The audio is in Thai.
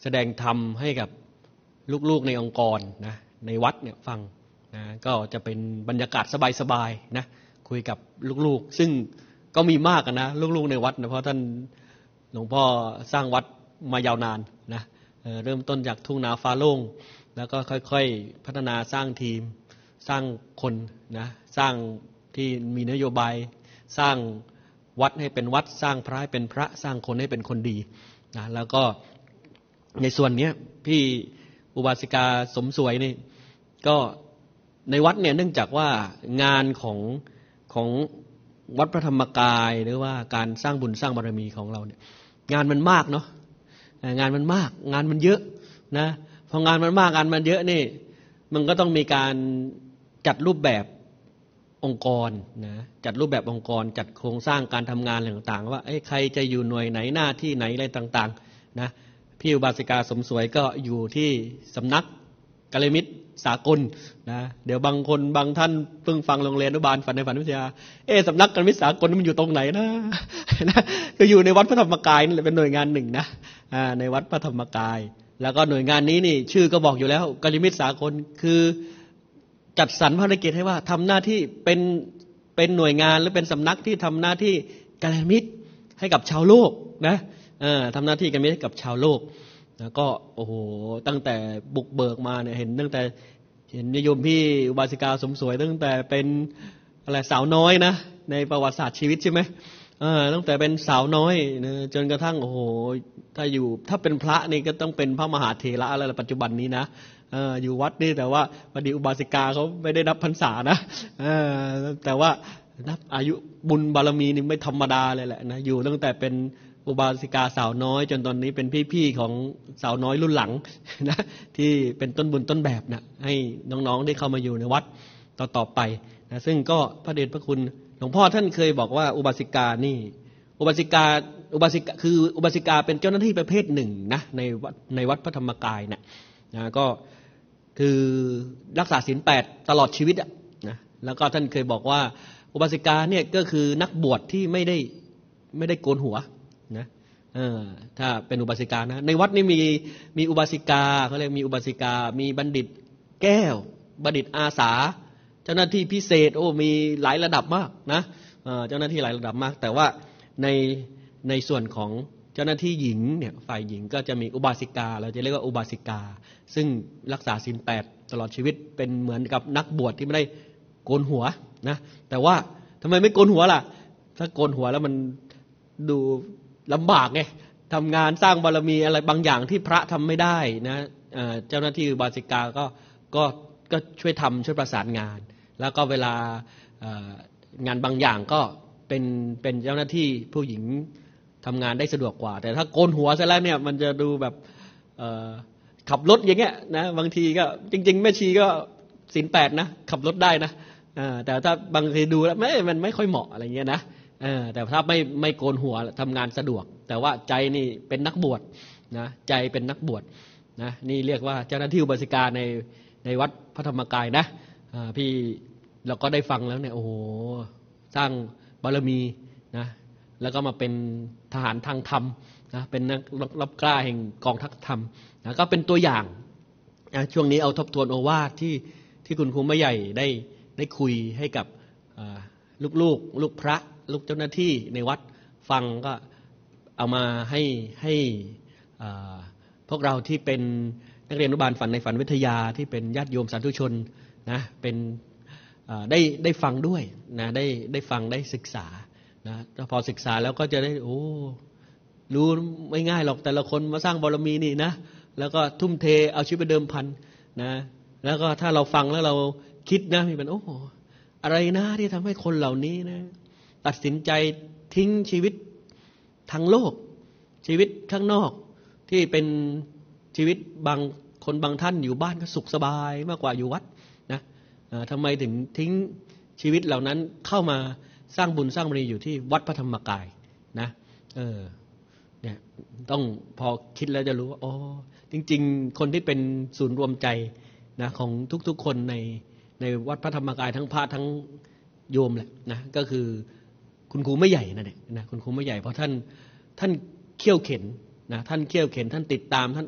แสดงธรรมให้กับลูกๆในองค์กรนะในวัดเนี่ยฟังนะก็จะเป็นบรรยากาศสบายๆนะคุยกับลูกๆซึ่งก็มีมากนะลูกๆในวัดนะเพราะท่านหลวงพ่อสร้างวัดมายาวนานนะเริ่มต้นจากทุ่งนาฟ้าโล่งแล้วก็ค่อยๆพัฒนาสร้างทีมสร้างคนนะสร้างที่มีนโยบายสร้างวัดให้เป็นวัดสร้างพระให้เป็นพระสร้างคนให้เป็นคนดีนะแล้วก็ในส่วนนี้พี่อุบาสิกาสมสวยนี่ก็ในวัดเนี่ยเนื่องจากว่างานของวัดพระธรรมกายหรือว่าการสร้างบุญสร้างบารมีของเราเนี่ยงานมันมากเนาะงานมันมากงานมันเยอะนะพองานมันมากงานมันเยอะนี่มันก็ต้องมีการจัดรูปแบบองค์กรนะจัดรูปแบบองค์กรจัดโครงสร้างการทำงานอะไรต่างๆว่าใครจะอยู่หน่วยไหนหน้าที่ไหนอะไรต่างๆนะพี่อุบาสิกาสมสวยก็อยู่ที่สำนักกัลยาณมิตรสากลนะเดี๋ยวบางคนบางท่านเพิ่งฟังโรงเรียนอนุบาลฝันในฝันวิทยาสำนักกัลยาณมิตรสากลมันอยู่ตรงไหนนะก็อยู่ในวัดพระธรรมกายนี่แหละเป็นหน่วยงานหนึ่งนะในวัดพระธรรมกายแล้วก็หน่วยงานนี้นี่ชื่อก็บอกอยู่แล้วกัลยาณมิตรสากลคือจัดสรรภารกิจให้ว่าทำหน้าที่เป็นหน่วยงานหรือเป็นสำนักที่ทำหน้าที่กัลยาณมิตรให้กับชาวโลกนะทำหน้าที่กัลยาณมิตรให้กับชาวโลกแล้วก็โอ้โหตั้งแต่บุกเบิกมาเนี่ยเห็นตั้งแต่เห็นนิยมพี่อุบาสิกาสมสวยตั้งแต่เป็นอะไรสาวน้อยนะในประวัติศาสตร์ชีวิตใช่ไหมตั้งแต่เป็นสาวน้อยนะจนกระทั่งโอ้โหถ้าเป็นพระนี่ก็ต้องเป็นพระมหาเถระอะไรปัจจุบันนี้นะอยู่วัดนี่แต่ว่าพอดีอุบาสิกาเขาไม่ได้นับพรรษานะแต่ว่านับอายุบุญบารมีนี่ไม่ธรรมดาเลยแหละนะอยู่ตั้งแต่เป็นอุบาสิกาสาวน้อยจนตอนนี้เป็นพี่ๆของสาวน้อยรุ่นหลังนะที่เป็นต้นบุญต้นแบบนะให้น้องๆที่เข้ามาอยู่ในวัดต่อไปนะซึ่งก็พระเดชพระคุณหลวงพ่อท่านเคยบอกว่าอุบาสิกานี่อุบาสิกาคืออุบาสิกาเป็นเจ้าหน้าที่ประเภทหนึ่งนะในวัดพระธรรมกายนะก็คือรักษาศีล 8ตลอดชีวิตนะแล้วก็ท่านเคยบอกว่าอุบาสิกาเนี่ยก็คือนักบวชที่ไม่ได้โกนหัวนะถ้าเป็นอุบาสิกานะในวัดนี่มีอุบาสิกาเขาเรียกมีอุบาสิกามีบัณฑิตแก้วบัณฑิตอาสาเจ้าหน้าที่พิเศษมีหลายระดับมากนะเจ้าหน้าที่หลายระดับมากแต่ว่าในส่วนของเจ้าหน้าที่หญิงเนี่ยฝ่ายหญิงก็จะมีอุบาสิกาเราจะเรียกว่าอุบาสิกาซึ่งรักษาศีล 8ตลอดชีวิตเป็นเหมือนกับนักบวชที่ไม่ได้โกนหัวนะแต่ว่าทำไมไม่โกนหัวล่ะถ้าโกนหัวแล้วมันดูลำบากไงทำงานสร้างบารมีอะไรบางอย่างที่พระทำไม่ได้นะเจ้าหน้าที่อุบาสิกาก็ช่วยทำช่วยประสานงานแล้วก็เวลางานบางอย่างก็เป็นเจ้าหน้าที่ผู้หญิงทำงานได้สะดวกกว่าแต่ถ้าโกนหัวซะแล้วเนี่ยมันจะดูแบบขับรถอย่างเงี้ยนะบางทีก็จริงๆแม่ชีก็ศีล 8นะขับรถได้นะแต่ถ้าบางทีดูแล้วมันไม่ค่อยเหมาะอะไรเงี้ยนะแต่ถ้าไม่โกนหัวทำงานสะดวกแต่ว่าใจนี่เป็นนักบวชนะใจเป็นนักบวชนะนี่เรียกว่าเจ้าหน้าที่อุบาสิกาในวัดพระธรรมกายนะพี่เราก็ได้ฟังแล้วเนี่ยโอ้โหสร้างบารมีนะแล้วก็มาเป็นทหารทางธรรมนะเป็นนักรับกล้าแห่งกองทัพธรรมนะก็เป็นตัวอย่างนะช่วงนี้เอาทบทวนโอวาทที่คุณครูแม่ใหญ่ได้คุยให้กับลูกพระลูกเจ้าหน้าที่ในวัดฟังก็เอามาให้พวกเราที่เป็นนักเรียนอนุบาลฝันในฝันวิทยาที่เป็นญาติโยมสาธุชนนะเป็นได้ฟังด้วยนะได้ฟังได้ศึกษานะพอศึกษาแล้วก็จะได้รู้ไม่ง่ายหรอกแต่ละคนมาสร้างบารมีนี่นะแล้วก็ทุ่มเทเอาชีวิตไปเดิมพันนะแล้วก็ถ้าเราฟังแล้วเราคิดนะมันอะไรนะที่ทำให้คนเหล่านี้นะตัดสินใจทิ้งชีวิตทางโลกชีวิตข้างนอกที่เป็นชีวิตบางคนบางท่านอยู่บ้านก็สุขสบายมากกว่าอยู่วัดนะทำไมถึงทิ้งชีวิตเหล่านั้นเข้ามาสร้างบุญสร้างบารมีอยู่ที่วัดพระธรรมกายนะเนี่ยต้องพอคิดแล้วจะรู้ว่าจริงๆคนที่เป็นศูนย์รวมใจนะของทุกๆคนในวัดพระธรรมกายทั้งพระทั้งโยมแหละนะก็คือคุณครูไม่ใหญ่นั่นแหละนะคุณครูไม่ใหญ่เพราะท่านเขี่ยวเข็นนะท่านเขี่ยวเข็นท่านติดตามท่าน